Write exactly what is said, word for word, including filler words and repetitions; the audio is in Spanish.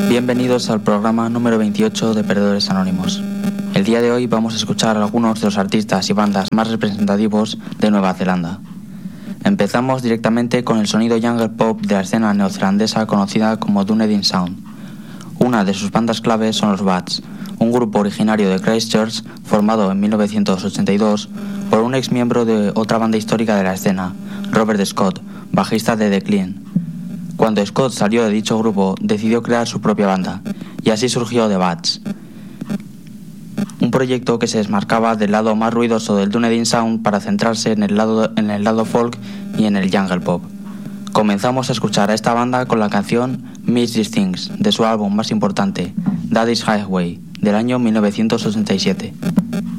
Bienvenidos al programa número veintiocho de Perdedores Anónimos. El día de hoy vamos a escuchar a algunos de los artistas y bandas más representativos de Nueva Zelanda. Empezamos directamente con el sonido jungle pop de la escena neozelandesa conocida como Dunedin Sound. Una de sus bandas claves son los Bats, un grupo originario de Christchurch formado en mil novecientos ochenta y dos por un ex miembro de otra banda histórica de la escena, Robert Scott, bajista de The Clean. Cuando Scott salió de dicho grupo, decidió crear su propia banda, y así surgió The Bats, un proyecto que se desmarcaba del lado más ruidoso del Dunedin Sound para centrarse en el lado, en el lado folk y en el jungle pop. Comenzamos a escuchar a esta banda con la canción Miss These Things, de su álbum más importante, Daddy's Highway, del año mil novecientos ochenta y siete.